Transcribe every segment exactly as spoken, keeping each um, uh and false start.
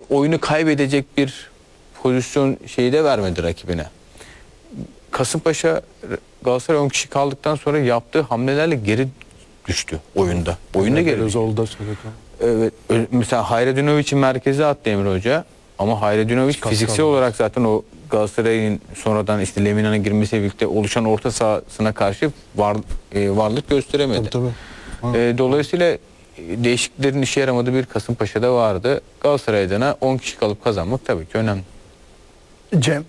oyunu kaybedecek bir pozisyon şeyi de vermedi rakibine. Kasımpaşa Galatasaray on kişi kaldıktan sonra yaptığı hamlelerle geri düştü oyunda. Oyunda geri düştü. Özol'da söyledi. Evet, mesela Hayredunovic'i merkeze attı Emre Hoca. Ama Hayredunovic fiziksel olarak zaten o Galatasaray'ın sonradan işte Lemina'nın girmesiyle birlikte oluşan orta sahasına karşı var, e, varlık gösteremedi. Tabii, tabii. E, dolayısıyla değişikliklerin işe yaramadığı bir Kasımpaşa'da vardı. Galatasaray adına on kişi kalıp kazanmak tabii ki önemli. Cem.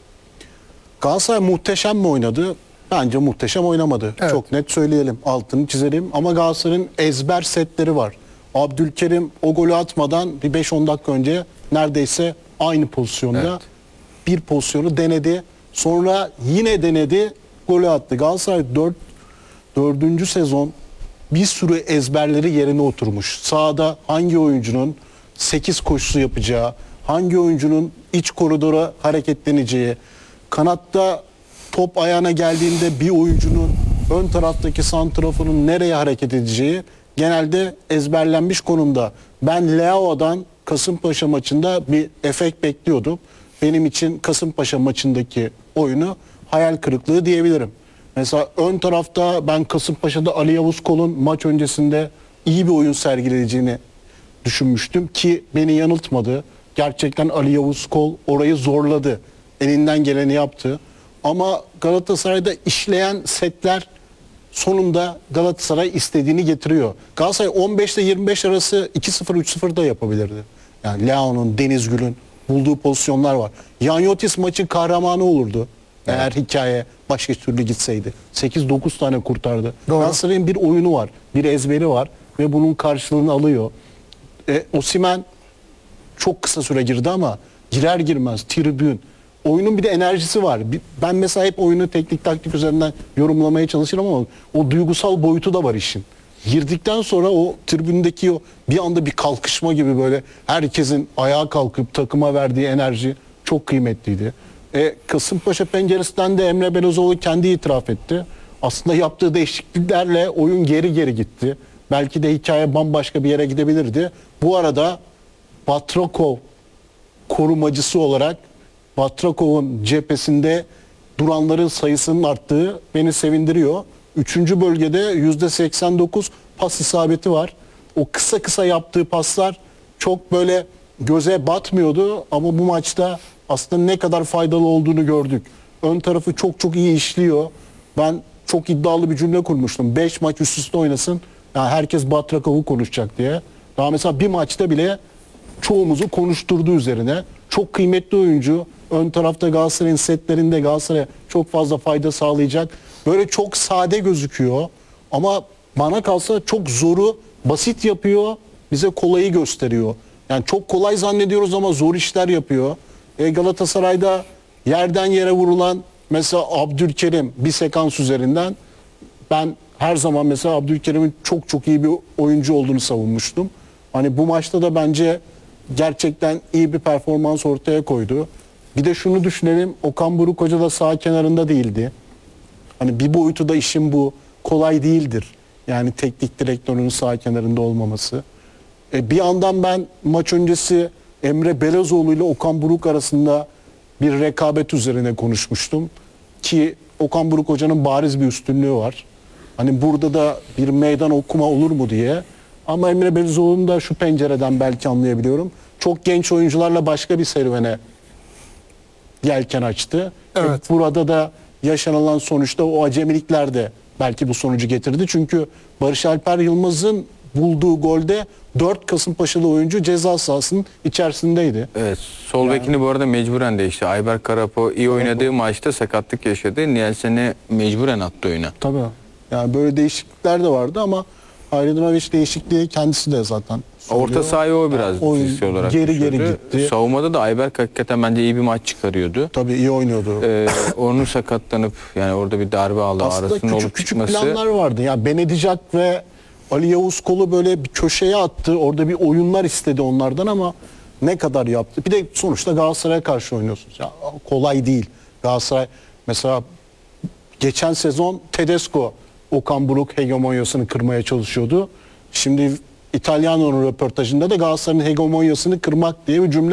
Galatasaray muhteşem mi oynadı? Bence muhteşem oynamadı. Evet. Çok net söyleyelim. Altını çizelim. Ama Galatasaray'ın ezber setleri var. Abdülkerim o golü atmadan bir beş on dakika önce neredeyse aynı pozisyonda Evet. bir pozisyonu denedi. Sonra yine denedi. Golü attı. Galatasaray dört, dördüncü sezon bir sürü ezberleri yerine oturmuş. Sahada hangi oyuncunun sekiz koşusu yapacağı, hangi oyuncunun iç koridora hareketleneceği, kanatta top ayağına geldiğinde bir oyuncunun ön taraftaki santraforun nereye hareket edeceği genelde ezberlenmiş konumda. Ben Leao'dan Kasımpaşa maçında bir efekt bekliyordum. Benim için Kasımpaşa maçındaki oyunu hayal kırıklığı diyebilirim. Mesela ön tarafta ben Kasımpaşa'da Ali Yavuz Kol'un maç öncesinde iyi bir oyun sergileyeceğini düşünmüştüm ki beni yanıltmadı. Gerçekten Ali Yavuz Kol orayı zorladı. Elinden geleni yaptı. Ama Galatasaray'da işleyen setler sonunda Galatasaray istediğini getiriyor. Galatasaray on beş ile yirmi beş arası iki sıfır üç sıfır da yapabilirdi. Yani Leao'nun, Denizgül'ün bulduğu pozisyonlar var. Yanyotis maçın kahramanı olurdu. Evet. Eğer hikaye başka türlü gitseydi. sekiz dokuz tane kurtardı. Doğru. Galatasaray'ın bir oyunu var. Bir ezberi var. Ve bunun karşılığını alıyor. E, Osimhen çok kısa süre girdi ama girer girmez tribün. Oyunun bir de enerjisi var. Bir- Ben mesela hep oyunu teknik taktik üzerinden yorumlamaya çalışırım ama o duygusal boyutu da var işin. Girdikten sonra o tribündeki o bir anda bir kalkışma gibi böyle herkesin ayağa kalkıp takıma verdiği enerji çok kıymetliydi. E, Kasımpaşa penceresinden de Emre Belözoğlu kendi itiraf etti. Aslında yaptığı değişikliklerle oyun geri geri gitti. Belki de hikaye bambaşka bir yere gidebilirdi. Bu arada Batrakov korumacısı olarak Batrakov'un cephesinde duranların sayısının arttığı beni sevindiriyor. Üçüncü bölgede yüzde seksen dokuz pas isabeti var. O kısa kısa yaptığı paslar çok böyle göze batmıyordu ama bu maçta aslında ne kadar faydalı olduğunu gördük. Ön tarafı çok çok iyi işliyor. Ben çok iddialı bir cümle kurmuştum. beş maç üst üste oynasın. Yani herkes Batrakov'u konuşacak diye. Daha mesela bir maçta bile çoğumuzu konuşturduğu üzerine. Çok kıymetli oyuncu. Ön tarafta Galatasaray'ın setlerinde Galatasaray'a çok fazla fayda sağlayacak. Böyle çok sade gözüküyor. Ama bana kalsa çok zoru basit yapıyor. Bize kolayı gösteriyor. Yani çok kolay zannediyoruz ama zor işler yapıyor. E Galatasaray'da yerden yere vurulan mesela Abdülkerim bir sekans üzerinden ben her zaman mesela Abdülkerim'in çok çok iyi bir oyuncu olduğunu savunmuştum. Hani bu maçta da bence gerçekten iyi bir performans ortaya koydu. Bir de şunu düşünelim, Okan Buruk Hoca da sağ kenarında değildi. Hani bir boyutu da işin bu. Kolay değildir. Yani teknik direktörün sağ kenarında olmaması. E bir yandan ben maç öncesi Emre Belözoğlu ile Okan Buruk arasında bir rekabet üzerine konuşmuştum. Ki Okan Buruk Hoca'nın bariz bir üstünlüğü var. Hani burada da bir meydan okuma olur mu diye. Ama Emre Belözoğlu'nu da şu pencereden belki anlayabiliyorum. Çok genç oyuncularla başka bir serüvene yelken açtı. Evet. E burada da yaşanılan sonuçta o acemilikler de belki bu sonucu getirdi. Çünkü Barış Alper Yılmaz'ın bulduğu golde dört Kasımpaşalı oyuncu ceza sahasının içerisindeydi. Evet, sol bekini bu arada mecburen değişti. Ayber Karapo iyi oynadığı maçta sakatlık yaşadı. Nielsen'i mecburen attı oyuna. Tabii. Yani böyle değişiklikler de vardı ama Hayredunovic değişikliği kendisi de zaten söylüyor. Orta sahaya o biraz O fiziksel olarak geri geri düşürdü. gitti. Savunmada da Ayberk hakikaten bence iyi bir maç çıkarıyordu. Tabii iyi oynuyordu. Ee, onun sakatlanıp yani orada bir darbe aldı, Aslında arasının küçük olup küçük çıkması. planlar vardı. Ya Benedicak ve Ali Yavuz Kol'u böyle bir köşeye attı. Orada bir oyunlar istedi onlardan ama ne kadar yaptı? Bir de sonuçta Galatasaray'a karşı oynuyorsunuz. Ya kolay değil. Galatasaray mesela geçen sezon Tedesco Okan Buruk hegemonyasını kırmaya çalışıyordu. Şimdi İtalyano'nun röportajında da Galatasaray'ın hegemonyasını kırmak diye bir cümle